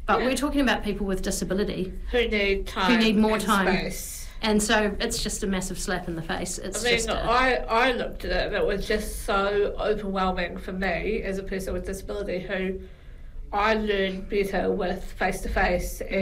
But we're talking about people with disability who need time, who need more and time. space. And so it's just a massive slap in the face. I looked at it and it was just so overwhelming for me as a person with disability who I learn better with face-to-face